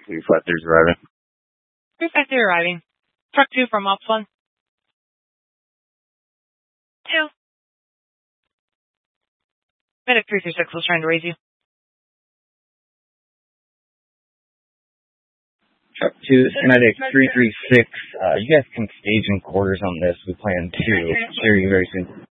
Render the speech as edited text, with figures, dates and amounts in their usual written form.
353's arriving. 353 arriving. Truck 2 from Ops 1. 2. Medic 336 was trying to raise you. Truck 2, Medic 336. You guys can stage in quarters on this. We plan to hear you very soon.